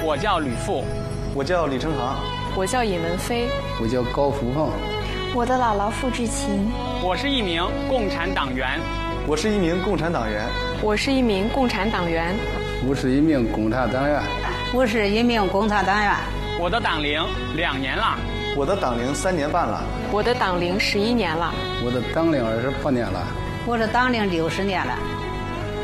我叫吕富， 我叫李成航， 我叫尹文飞， 我叫高福凤， 我的姥姥付志勤。 我是一名共产党员， 我是一名共产党员， 我是一名共产党员， 我是一名共产党员， 我是一名共产党员。 我的党龄2年了， 我的党龄3年半了， 我的党龄11年了， 我的党龄28年了， 我的党龄60年了。